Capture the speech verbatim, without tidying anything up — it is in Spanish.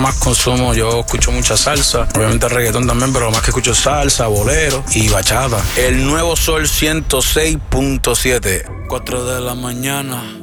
Más consumo, yo escucho mucha salsa, obviamente reggaetón también, pero más que escucho salsa, bolero y bachata. El Nuevo Sol ciento seis punto siete, cuatro de la mañana.